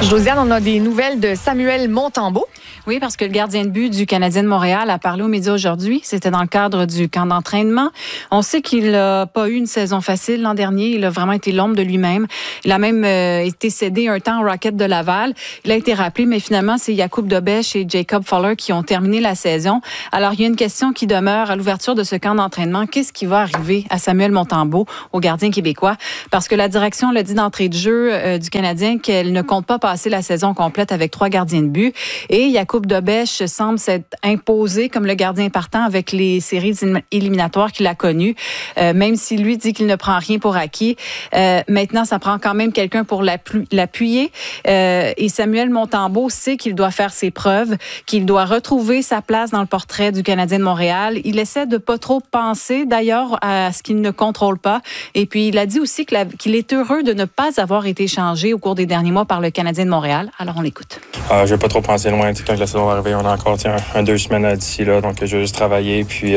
Josiane, on a des nouvelles de Samuel Montembeault. Oui, parce que le gardien de but du Canadien de Montréal a parlé aux médias aujourd'hui. C'était dans le cadre du camp d'entraînement. On sait qu'il n'a pas eu une saison facile l'an dernier. Il a vraiment été l'ombre de lui-même. Il a même été cédé un temps au Rocket de Laval. Il a été rappelé, mais finalement, c'est Jakub Dobeš et Jacob Fowler qui ont terminé la saison. Alors, il y a une question qui demeure à l'ouverture de ce camp d'entraînement. Qu'est-ce qui va arriver à Samuel Montembeault, au gardien québécois? Parce que la direction l'a dit d'entrée de jeu du Canadien qu'elle ne compte pas passer la saison complète avec 3 gardiens de but. Et Jakub Dobeš semble s'être imposé comme le gardien partant avec les séries éliminatoires qu'il a connues, même s'il lui dit qu'il ne prend rien pour acquis. Maintenant, ça prend quand même quelqu'un pour l'appuyer. Et Samuel Montembeault sait qu'il doit faire ses preuves, qu'il doit retrouver sa place dans le portrait du Canadien de Montréal. Il essaie de pas trop penser, d'ailleurs, à ce qu'il ne contrôle pas. Et puis, il a dit aussi qu'il est heureux de ne pas avoir été changé au cours des derniers mois par le Canadien de Montréal. Alors, on l'écoute. Je ne vais pas trop penser loin. Quand la saison va arriver, on a encore 2 semaines d'ici là. Donc, je vais juste travailler puis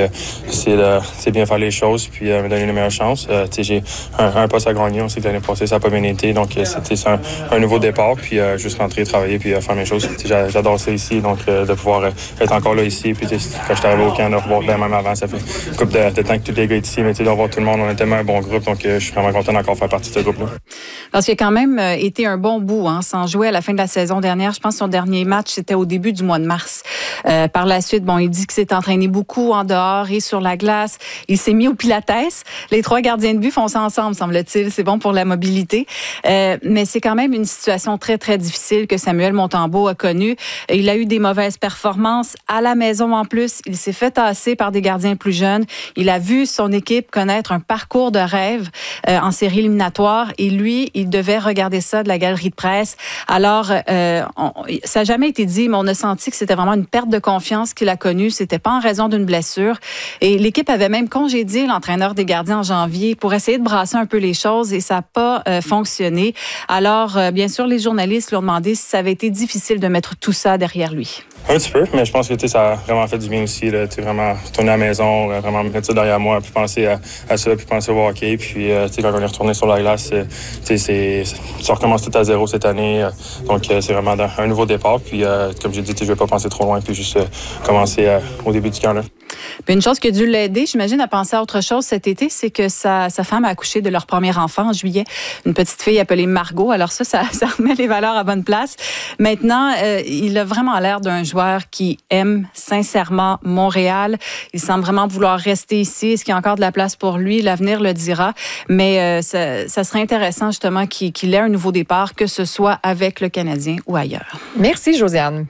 c'est bien faire les choses puis me donner les meilleures chances. J'ai un poste à gagner. On sait que l'année passée, ça n'a pas bien été. Donc, c'est un nouveau départ. Puis, juste rentrer, travailler puis faire mes choses. J'adore ça ici. Donc, de pouvoir être encore là ici. Puis, quand je suis arrivé au camp, de revoir même avant, ça fait une couple de temps que tous les gars étaient ici. Mais de revoir tout le monde, on est tellement un bon groupe. Donc, je suis vraiment content d'encore faire partie de ce groupe-là. Parce qu'il a quand même été un bon bout, sans jouer à la fin de la saison dernière. Je pense que son dernier match, c'était au début du mois de mars. Par la suite, il dit qu'il s'est entraîné beaucoup en dehors et sur la glace. Il s'est mis au pilates. Les 3 gardiens de but font ça ensemble, semble-t-il. C'est bon pour la mobilité. Mais c'est quand même une situation très, très difficile que Samuel Montembeault a connue. Il a eu des mauvaises performances à la maison en plus. Il s'est fait tasser par des gardiens plus jeunes. Il a vu son équipe connaître un parcours de rêve en série éliminatoire. Et lui, il devait regarder ça de la galerie de presse. Alors, ça n'a jamais été dit, mais on a senti que c'était vraiment une perte de confiance qu'il a connue. C'était pas en raison d'une blessure. Et l'équipe avait même congédié l'entraîneur des gardiens en janvier pour essayer de brasser un peu les choses et ça n'a pas fonctionné. Alors, bien sûr, les journalistes lui ont demandé si ça avait été difficile de mettre tout ça derrière lui. Un petit peu, mais je pense que ça a vraiment fait du bien aussi. Là, vraiment retourner à la maison, vraiment mettre ça derrière moi, puis penser à ça, puis penser au hockey. Puis quand on est retourné sur la glace, ça recommence tout à zéro cette année. Donc c'est vraiment un nouveau départ. Puis comme j'ai dit, je ne vais pas penser trop loin, puis juste commencer au début du camp. Là. Puis une chose qui a dû l'aider, j'imagine, à penser à autre chose cet été, c'est que sa femme a accouché de leur premier enfant en juillet. Une petite fille appelée Margot. Alors ça remet les valeurs à bonne place. Maintenant, il a vraiment l'air d'un joueur qui aime sincèrement Montréal. Il semble vraiment vouloir rester ici. Est-ce qu'il y a encore de la place pour lui? L'avenir le dira. Mais ça serait intéressant justement qu'il ait un nouveau départ, que ce soit avec le Canadien ou ailleurs. Merci, Josiane.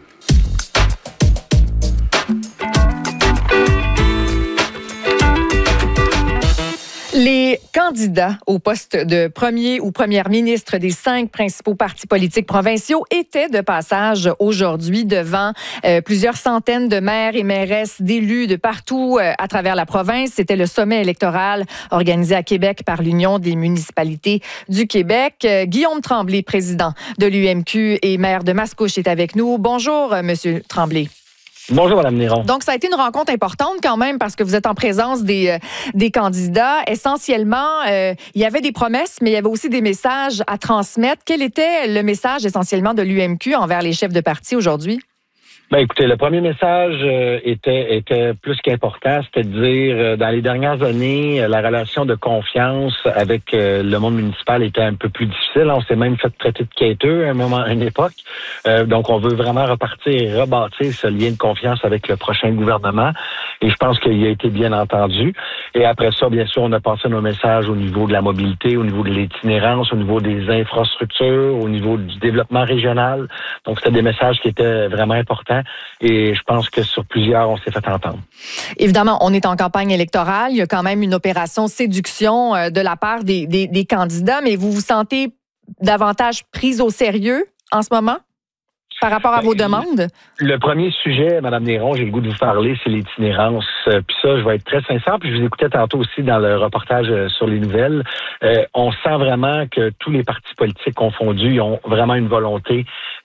Les candidats au poste de premier ou première ministre des 5 principaux partis politiques provinciaux étaient de passage aujourd'hui devant plusieurs centaines de maires et mairesses d'élus de partout à travers la province. C'était le sommet électoral organisé à Québec par l'Union des municipalités du Québec. Guillaume Tremblay, président de l'UMQ et maire de Mascouche, est avec nous. Bonjour, Monsieur Tremblay. Bonjour, Mme Néron. Donc, ça a été une rencontre importante quand même parce que vous êtes en présence des candidats. Essentiellement, il y avait des promesses, mais il y avait aussi des messages à transmettre. Quel était le message essentiellement de l'UMQ envers les chefs de parti aujourd'hui? Ben, écoutez, le premier message était plus qu'important, c'était de dire dans les dernières années, la relation de confiance avec le monde municipal était un peu plus difficile. On s'est même fait traiter de quêteux à une époque. Donc, on veut vraiment repartir et rebâtir ce lien de confiance avec le prochain gouvernement. Et je pense qu'il a été bien entendu. Et après ça, bien sûr, on a passé nos messages au niveau de la mobilité, au niveau de l'itinérance, au niveau des infrastructures, au niveau du développement régional. Donc, c'était des messages qui étaient vraiment importants. Et je pense que sur plusieurs, on s'est fait entendre. Évidemment, on est en campagne électorale. Il y a quand même une opération séduction de la part des candidats, mais vous vous sentez davantage prise au sérieux en ce moment par rapport à vos demandes? Le premier sujet, Mme Néron, j'ai le goût de vous parler, c'est l'itinérance. Puis ça, je vais être très sincère, puis je vous écoutais tantôt aussi dans le reportage sur les nouvelles. On sent vraiment que tous les partis politiques confondus, ils ont vraiment une volonté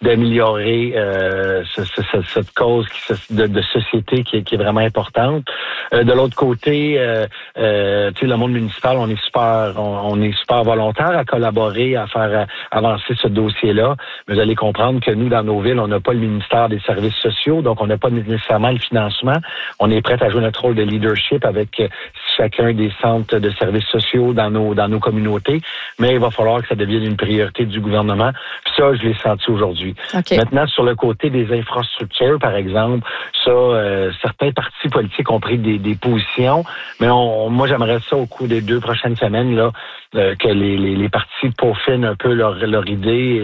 d'améliorer cette cause de société qui est vraiment importante. De l'autre côté, le monde municipal, on est super volontaire à collaborer, à faire avancer ce dossier-là. Mais vous allez comprendre que nous, dans nos villes, on n'a pas le ministère des Services sociaux, donc on n'a pas nécessairement le financement. On est prêt à jouer notre rôle de leadership avec chacun des centres de services sociaux dans nos communautés, mais il va falloir que ça devienne une priorité du gouvernement. Puis ça, je l'ai senti aujourd'hui. Okay. Maintenant, sur le côté des infrastructures, par exemple, ça, certains partis politiques ont pris des positions, mais moi, j'aimerais ça au cours des 2 prochaines semaines là que les partis peaufinent un peu leur idée